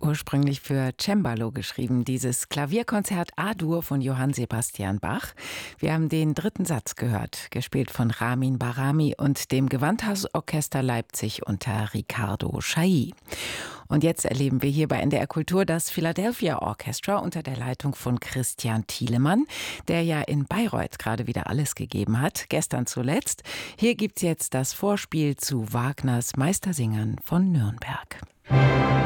ursprünglich für Cembalo geschrieben, dieses Klavierkonzert A-Dur von Johann Sebastian Bach. Wir haben den dritten Satz gehört, gespielt von Ramin Barami und dem Gewandhausorchester Leipzig unter Riccardo Chailly. Und jetzt erleben wir hier bei NDR Kultur das Philadelphia Orchestra unter der Leitung von Christian Thielemann, der ja in Bayreuth gerade wieder alles gegeben hat, gestern zuletzt. Hier gibt's jetzt das Vorspiel zu Wagners Meistersingern von Nürnberg.